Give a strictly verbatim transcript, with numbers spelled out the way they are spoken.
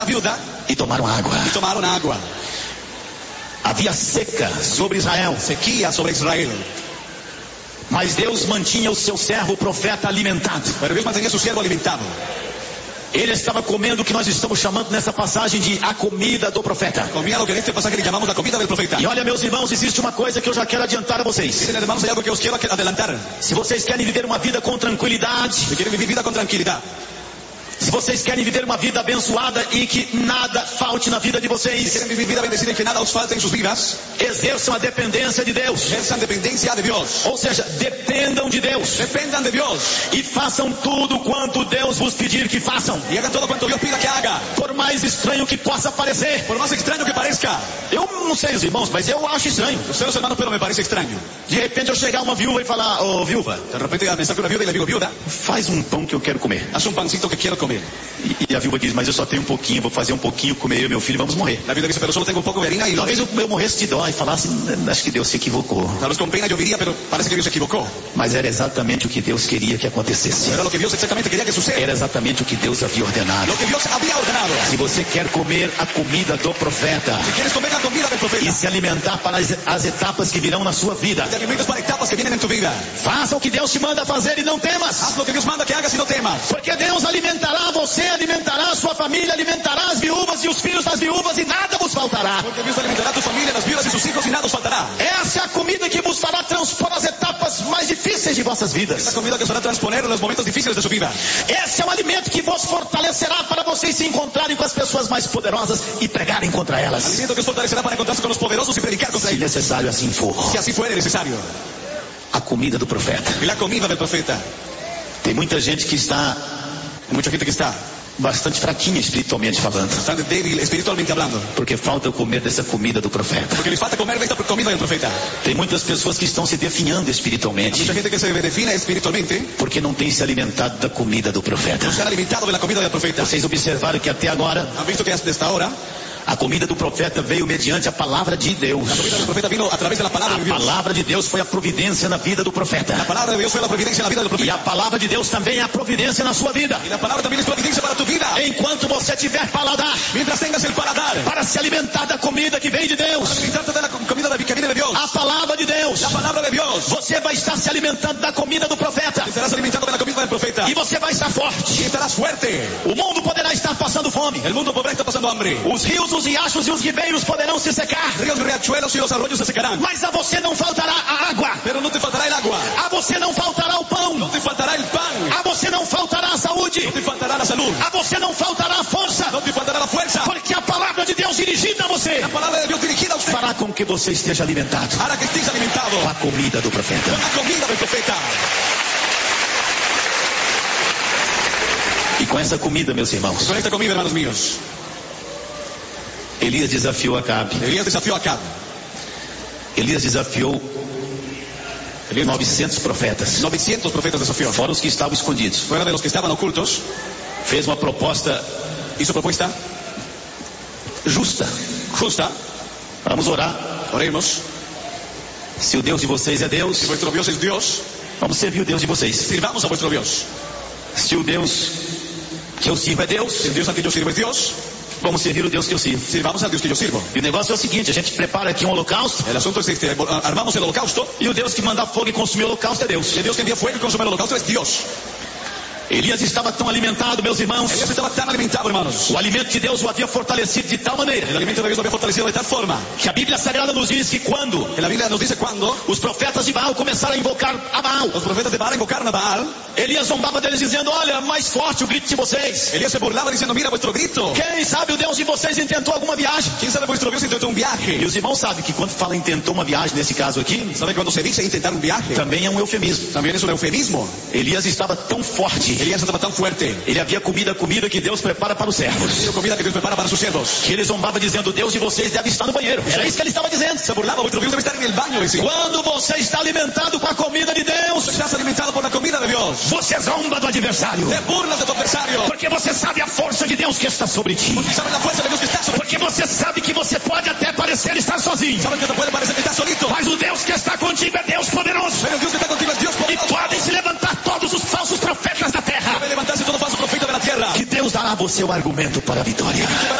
viuda e tomaram água. y tomaron agua. Havia seca sobre Israel, Sequía sobre Israel. mas Deus mantinha o seu servo, o profeta, alimentado. Pero Dios mantenía a su siervo alimentado. Ele estava comendo o que nós estamos chamando nessa passagem de a comida do profeta. Comía lo que en este pasaje le llamamos la comida del profeta. E olha, meus irmãos, existe uma coisa que eu já quero adiantar a vocês. Dicen, hermanos, hay algo que os quiero adelantar. Se vocês querem viver uma vida com tranquilidade, Si quieren vivir vida con tranquilidad, se vocês querem viver uma vida abençoada e que nada falte na vida de si vocês, quieren vivir vida bendecida y que nada os falte en sus vidas, exerçam a dependência de Deus. ejerzan dependencia de Dios. Ou seja, dependam de Deus Dependan de Dios e façam tudo quanto Deus vos pedir que façam. y hagan todo cuanto Dios pida que haga. Por mais estranho que possa parecer. Por más extraño que parezca. Eu não sei os irmãos, mas eu acho estranho. Yo sé los hermanos, pero me parece extraño. De repente eu chegar uma viúva e falar, ô viúva, De repente me saca una viuda y le digo, viuda, faz um pão que eu quero comer. haz un pancito que quiero comer. E, e a viúva diz, mas eu só tenho um pouquinho, vou fazer um pouquinho, comer eu e meu filho, vamos morrer. La viuda dice, pero solo tengo un poco de harina y lo Talvez eu, eu morresse de dó e falasse, acho que Deus se equivocou. Tal vez con pena yo diría, pero parece que Dios se equivocó. Mas era exatamente o que Deus queria que acontecesse. Era lo que Dios exactamente quería que suceda. Era exatamente o que Deus havia ordenado. Lo que Dios había ordenado. Se você quer comer a comida do profeta Si quieres comer la comida del e profeta, se alimentar para as, as etapas que virão na sua vida, te alimentas para etapas que vienen en tu vida. faça o que Deus te manda fazer e não temas. Haz lo que Dios manda que hagas y no temas. Porque Deus alimentará você, alimentará a sua família, alimentará as viúvas e os filhos das viúvas e nada vos faltará. Porque Dios alimentará a tu familia, las viudas y sus hijos y nada os faltará. Essa é a comida que vos fará transpor as etapas mais difíceis de vossas Esta vidas. comida que os hará transponer los momentos difíciles de su vida. Esse é o alimento que vos fortalecerá para vocês se encontrarem com as pessoas mais poderosas e pregarem contra elas. Alimento que os fortalecerá para encontrarse con los poderosos y predicar contra Se ellos. necessário assim for. Si así fuere necesario. A comida do profeta. Y la comida del profeta. Tem muita gente que está Hay mucha gente que está bastante fraquinha espiritualmente falando. bastante débil espiritualmente hablando. Porque falta comer dessa comida do profeta. Porque les falta comer de esta comida del profeta. Tem muitas pessoas que estão se definhando Hay espiritualmente. mucha gente que se define espiritualmente. Porque não tem se alimentado da comida do profeta. No se han alimentado de la comida del profeta. Vocês observaram que até agora Han visto que hasta ahora a comida do profeta veio mediante a palavra de Deus. la comida del profeta vino a través de la palabra A de Dios. palavra de Deus foi a providência na vida do La profeta. palabra de Dios fue la providencia en la vida del E profeta. a palavra de Deus também é a providência na sua vida. Y la palabra también es providencia para tu vida. Enquanto você tiver paladar Mientras tengas el paladar para se alimentar da comida que vem de para Deus, alimentarte de la comida de- que viene de Dios. a palavra de Deus, La palabra de Dios. você vai estar se alimentando da comida do profeta. Estarás alimentando de la comida del profeta. E você vai estar Y forte. estarás fuerte. O mundo poderá estar passando fome. El mundo podrá estar pasando hambre. Os rios, os riachos e os ribeiros poderão se secar. Ríos, riachuelos y los arroyos se secarán. Mas a você não faltará a água. Pero no te faltará el agua. A você não faltará o pão. No te faltará el pan. A você não faltará a saúde. No te faltará la salud. A você não faltará a força. No te faltará la fuerza. Porque a palavra de Deus dirigida a você La palabra de Dios dirigida a usted fará com que você esteja alimentado hará que estés alimentado com a comida do profeta. con la comida del profeta. E com essa comida, meus irmãos, Con esta comida, hermanos míos, Elias desafiou Acabe. Elías desafió a Acab. Elias desafiou novecentos profetas, novecientos profetas desafió. fora os que estavam escondidos. Fuera de los que estaban ocultos, Fez uma proposta hizo propuesta justa. justa. Vamos orar. Oremos. Se o Deus de vocês é Deus, Si vuestro Dios es Dios, vamos servir o Deus de vocês. sirvamos a vuestro Dios. Se o Deus que eu sirvo é Deus, Si el Dios al que yo sirvo es Dios, vamos servir o Deus que eu sirvo. sirvamos al Dios que yo sirvo. E o negócio é o seguinte, a gente prepara aqui um holocausto, El asunto es este, armamos el holocausto, e o Deus que manda fogo e consumir o holocausto é Deus. y el Dios que envía fuego y consume el holocausto es Dios. Elias estava tão alimentado, meus irmãos. Elías estaba tan alimentado, hermanos. O alimento de Deus o havia fortalecido de tal maneira El alimento de Dios lo había fortalecido de tal forma que a Bíblia Sagrada nos diz que quando que la Biblia nos dice cuando os profetas de Baal começaram a invocar a Baal, los profetas de Baal invocaron a Baal, Elias zombava deles dizendo, olha, mais forte o grito de vocês. Elías se burlaba diciendo, mira vuestro grito. Quem sabe o Deus de vocês intentou alguma viagem? ¿Quién sabe vuestro Dios intentó un E viaje? os irmãos sabem que quando fala intentou uma viagem, nesse caso aqui, ¿Sabe cuando se dice intentar un viaje? também é um eufemismo. También es un eufemismo. Elias estava tão forte, Elías estaba tan fuerte. ele havia comido a comida que Deus prepara para os servos, Dio comida que Dios prepara para sus siervos. que ele zombava dizendo, o Deus de vocês deve estar no banheiro. Era isso que ele estava dizendo. Se burlaba, vuestro Dios debe estar en el baño, decía. Quando você está alimentado com a comida de Deus, Estás alimentado por la comida de Dios. você zomba do adversário, Te burlas de tu adversario. porque você sabe a força de Deus que está sobre ti, Porque sabes la fuerza de Dios que está sobre ti. porque você sabe que você pode até parecer estar sozinho, Sabes que te puede parecer que estás solito. mas o Deus que está contigo é Deus poderoso, Pero el Dios que está contigo es Dios e poderoso. podem se levantar todos os falsos profetas da terra, Debe levantarse todo falso profeta de la tierra. que Deus dará a você o argumento para a vitória.